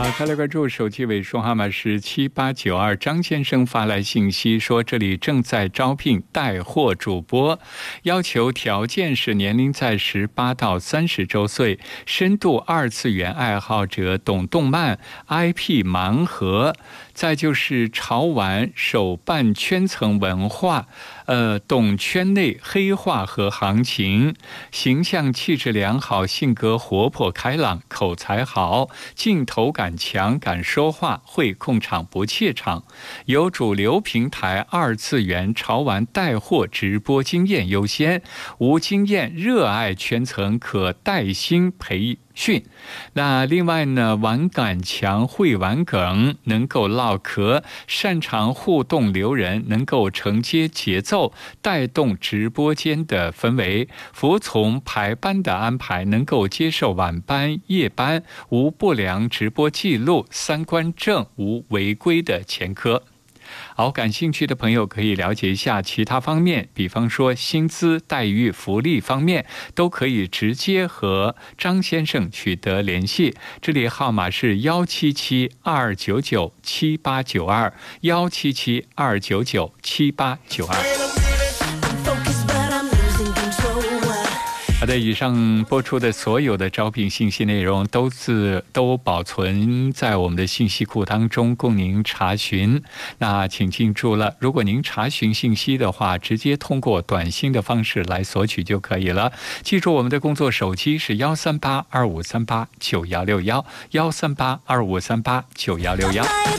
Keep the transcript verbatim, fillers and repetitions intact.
再来关注手机尾数号码是七八九二，张先生发来信息说，这里正在招聘带货主播，要求条件是年龄在十八到三十周岁，深度二次元爱好者，懂动漫 I P 盲盒，再就是潮玩手办圈层文化，呃，懂圈内黑话和行情，形象气质良好，性格活泼开朗，口才好，镜头感强，敢说话，会控场不怯场，有主流平台二次元潮玩带货直播经验优先，无经验热爱圈层可带薪培训。那另外呢，玩感强，会玩梗，能够唠嗑，擅长互动留人，能够承接节奏，带动直播间的氛围，服从排班的安排，能够接受晚班夜班，无不良直播记录，三观正，无违规的前科。好，感兴趣的朋友可以了解一下其他方面，比方说薪资待遇福利方面都可以直接和张先生取得联系，这里号码是一七七二九九七八九二 一七七二九九七八九二。好的，以上播出的所有的招聘信息内容都自都保存在我们的信息库当中，供您查询。那请记住了，如果您查询信息的话，直接通过短信的方式来索取就可以了。记住我们的工作手机是幺三八二五三八九幺六幺，幺三八二五三八九幺六幺。